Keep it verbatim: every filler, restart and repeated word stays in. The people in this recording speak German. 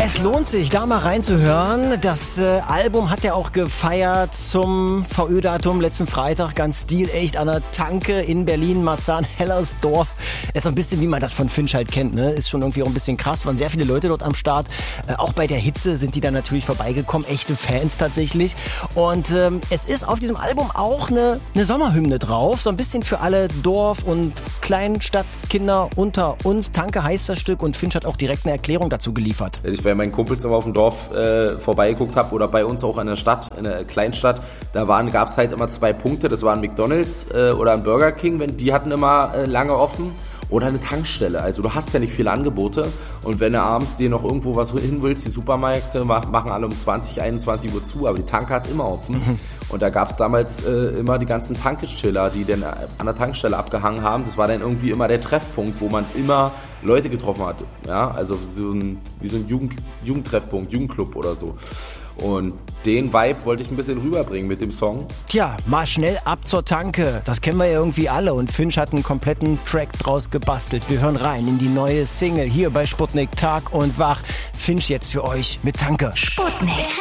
Es lohnt sich, da mal reinzuhören. Das äh, Album hat er auch gefeiert zum V Ö-Datum letzten Freitag. Ganz stilecht an der Tanke in Berlin, Marzahn-Hellersdorf. Ist so ein bisschen, wie man das von Finch halt kennt, ne? Ist schon irgendwie auch ein bisschen krass. Waren sehr viele Leute dort am Start. Äh, auch bei der Hitze sind die dann natürlich vorbeigekommen. Echte Fans tatsächlich. Und ähm, es ist auf diesem Album auch eine, eine Sommerhymne drauf. So ein bisschen für alle Dorf- und Kleinstadtkinder unter uns. Tanke heißt das Stück und Finch hat auch direkt eine Erklärung dazu geliefert. Ich bei meinen Kumpels immer auf dem Dorf äh, vorbeigeguckt habe oder bei uns auch in der Stadt, in der Kleinstadt, da waren gab es halt immer zwei Punkte, das waren McDonald's äh, oder ein Burger King, wenn die hatten immer äh, lange offen, oder eine Tankstelle. Also du hast ja nicht viele Angebote und wenn du abends dir noch irgendwo was hin willst, die Supermärkte machen alle um zwanzig, einundzwanzig Uhr zu, aber die Tanke hat immer offen. Mhm. Und da gab es damals äh, immer die ganzen Tankeschiller, die dann an der Tankstelle abgehangen haben. Das war dann irgendwie immer der Treffpunkt, wo man immer Leute getroffen hat. Ja, also so ein, wie so ein Jugend, Jugendtreffpunkt, Jugendclub oder so. Und den Vibe wollte ich ein bisschen rüberbringen mit dem Song. Tja, mal schnell ab zur Tanke. Das kennen wir ja irgendwie alle. Und Finch hat einen kompletten Track draus gebastelt. Wir hören rein in die neue Single hier bei Sputnik Tag und Wach. Finch jetzt für euch mit Tanke. Sputnik.